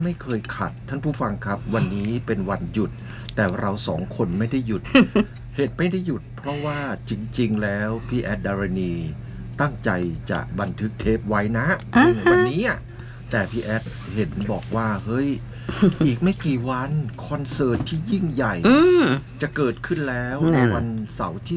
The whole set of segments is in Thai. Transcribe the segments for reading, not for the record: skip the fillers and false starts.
ไม่เคยขัดท่านผู้ฟังครับวันนี้เป็นวันหยุดแต่เราสองคนไม่ได้หยุด เหตุไม่ได้หยุดเพราะว่าจริงๆแล้วพี่แอดดารณีตั้งใจจะบันทึกเทปไว้นะวันนี้แต่พี่แอดเห็นบอกว่าเฮ้ย อีกไม่กี่วันคอนเสิร์ตที่ยิ่งใหญ่จะเกิดขึ้นแล้วในวันเสาร์ที่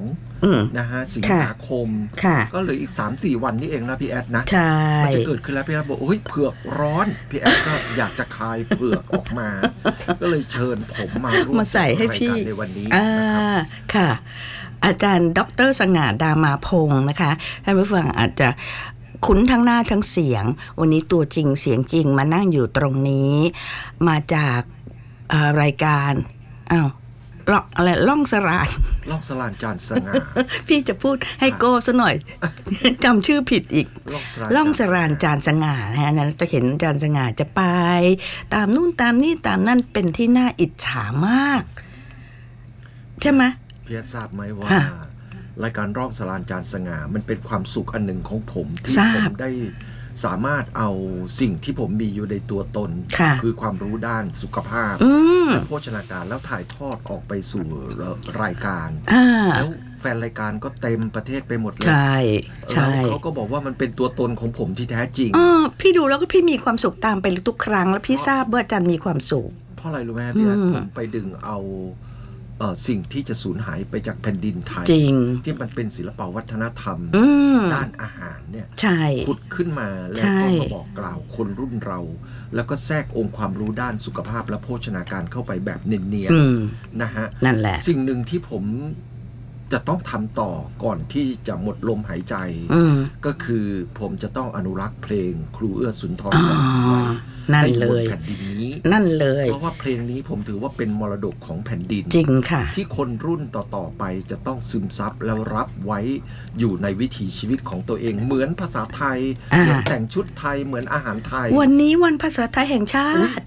2นะฮะสิงหาคมก็เหลืออีก 3-4 วันนี้เองนะพี่แอดนะมันจะเกิดขึ้นแล้วพี่แอดบอกโอ้ยเผือกร้อนพี่แอดก็อยากจะคายเผือกออกมาก็เลยเชิญผมมาร่วมใส่ให้พี่ในวันนี้ค่ะอาจารย์ดร.สง่าดามาพงศ์นะคะท่านผู้ฟังอาจจะคุ้นทั้งหน้าทั้งเสียงวันนี้ตัวจริงเสียงจริงมานั่งอยู่ตรงนี้มาจากรายการล่องสรานจานสง่าพี่จะพูดให้โก้ซะหน่อย จำชื่อผิดอีกล่องสรานจานสง่านะฮะจะเห็นจานสง่าจะไปตามนู่นตามนี่ตามนั่นเป็นที่น่าอิจฉามากใช่ไหมพี่ทราบไหมว่ารายการร่องสรานจานสง่ามันเป็นความสุขอันหนึ่งของผมที่ผมได้สามารถเอาสิ่งที่ผมมีอยู่ในตัวตนคือความรู้ด้านสุขภาพและโภชนาการแล้วถ่ายทอดออกไปสู่รายการแล้วแฟนรายการก็เต็มประเทศไปหมดเลยใช่แล้วเขาก็บอกว่ามันเป็นตัวตนของผมที่แท้จริงพี่ดูแล้วก็พี่มีความสุขตามไปทุกครั้งแล้วพี่ทราบว่าอาจารย์มีความสุขเพราะอะไรรู้ไหมพี่ผมไปดึงเอาสิ่งที่จะสูญหายไปจากแผ่นดินไทยที่มันเป็นศิลปวัฒนธรรมด้านอาหารเนี่ยขุดขึ้นมาแล้วก็มาบอกกล่าวคนรุ่นเราแล้วก็แทรกองค์ความรู้ด้านสุขภาพและโภชนาการเข้าไปแบบเนียนๆนะฮะนั่นแหละสิ่งหนึ่งที่ผมจะต้องทำต่อก่อนที่จะหมดลมหายใจก็คือผมจะต้องอนุรักษ์เพลงครูเอื้อสุนทรสนิทไว้นั่นเลยแผ่นดินนี้นั่นเลยเพราะว่าเพลงนี้ผมถือว่าเป็นมรดกของแผ่นดินจริงค่ะที่คนรุ่นต่อๆไปจะต้องซึมซับแล้วรับไว้อยู่ในวิถีชีวิตของตัวเองเหมือนภาษาไทยเหมือนแต่งชุดไทยเหมือนอาหารไทยวันนี้วันภาษาไทยแห่งชาติ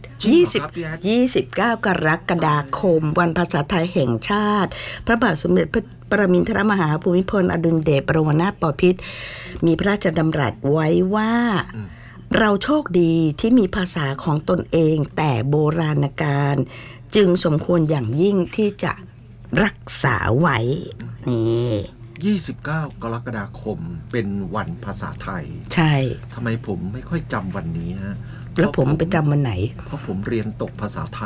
29 กรกฎาคมวันภาษาไทยแห่งชาติพระบาทสมเด็จพระปรมินทรมหาภูมิพลอดุลยเดชบรมนาถบพิตรมีพระราชดำรัสไว้ว่าเราโชคดีที่มีภาษาของตนเองแต่โบราณกาลจึงสมควรอย่างยิ่งที่จะรักษาไว้นี่29 กรกฎาคมเป็นวันภาษาไทยใช่ทำไมผมไม่ค่อยจำวันนี้ฮะแล้วผมไปจำวันไหนเพราะผมเรียนตกภาษาไทย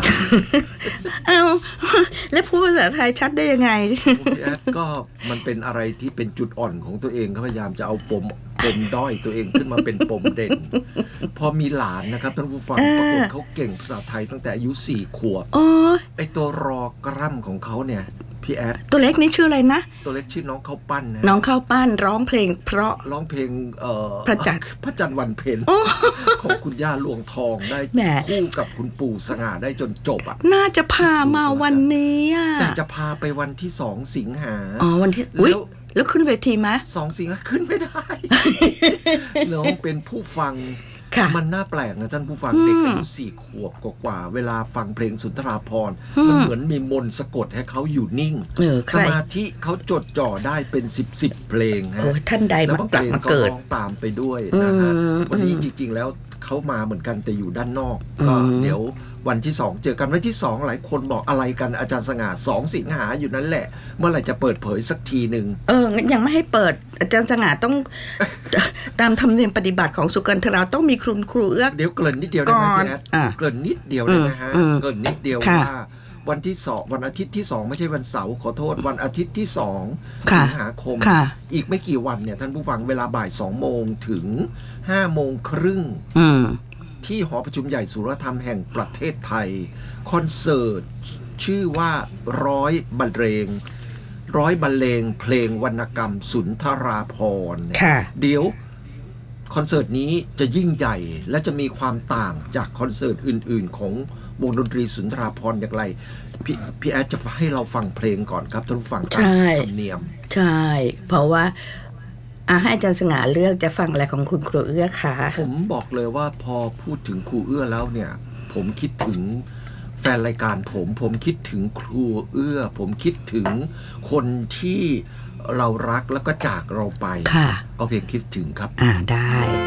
แล้วพูดภาษาไทยชัดได้ยังไงพี่แอดก็มันเป็นอะไรที่เป็นจุดอ่อนของตัวเองเขาพยายามจะเอาปมด้อยตัวเองขึ้นมาเป็นปมเด่นพอมีหลานนะครับท่านผู้ฟังปรากฏเขาเก่งภาษาไทยตั้งแต่อายุ4 ขวบไอตัวรอกร่ำของเขาเนี่ยพี่แอดตัวเล็กนี่ชื่ออะไรนะตัวเล็กชื่อน้องข้าวปั้นนะน้องข้าวปั้นร้องเพลงเพราะร้องเพลงพระจันทร์วันเพ็ญของคุณย่าหลวงทองได้คู่กับคุณปู่สง่าได้จนจบน่าจะพามาวันนี้แต่จะพาไปวันที่2 สิงหาวันที่แล้วขึ้นเวทีไหม 2 สิงหาขึ้นไม่ได้น้องเป็นผู้ฟังมันน่าแปลกนะท่านผู้ฟังเด็กอายุ4 ขวบกว่าเวลาฟังเพลงสุนทราภรณ์มันเหมือนมีมนต์สะกดให้เขาอยู่นิ่งสมาธิเขาจดจ่อได้เป็น10เพลงฮะท่านใดมากลับมาเกิดร้องตามไปด้วยนะฮะวันนี้จริงๆแล้วเขามาเหมือนกันแต่อยู่ด้านนอกก็เดี๋ยววันที่2เจอกันวันที่2หลายคนบอกอะไรกันอาจารย์สง่า2 สิงหาอยู่นั่นแหละเมื่อไหร่จะเปิดเผยสักทีนึงยังไม่ให้เปิดอาจารย์สง่าต้อง ตามธรรมเนียมปฏิบัติของสุกันทราต้องมีครูเอื้อเดี๋ยวเกริ่นนิดเดียวได้ไหมพี่แอดเกริ่นนิดเดียวได้ไหมฮะเกริ่นนิดเดียวว่าวันที่2วันอาทิตย์ที่2ไม่ใช่วันเสาร์ขอโทษวันอาทิตย์ที่2สิงหาคมอีกไม่กี่วันเนี่ยท่านผู้ฟังเวลาบ่าย2 โมงถึง5 โมงครึ่งที่หอประชุมใหญ่สุรธรรมแห่งประเทศไทยคอนเสิร์ตชื่อว่า100 บรรเลงเพลงวรรณกรรมสุนทราภรณ์เดี๋ยวคอนเสิร์ตนี้จะยิ่งใหญ่และจะมีความต่างจากคอนเสิร์ตอื่นๆของวงดนตรีสุนทราภรณ์อย่างไรพี่แอดจะให้เราฟังเพลงก่อนครับท่านผู้ฟังตามธรรมเนียมใช่เพราะว่าให้อาจารย์สง่าเลือกจะฟังอะไรของคุณครูเอื้อคะผมบอกเลยว่าพอพูดถึงครูเอื้อแล้วเนี่ยผมคิดถึงแฟนรายการผมคิดถึงครูเอื้อผมคิดถึงคนที่เรารักแล้วก็จากเราไปเอาเพลงคิดถึงครับได้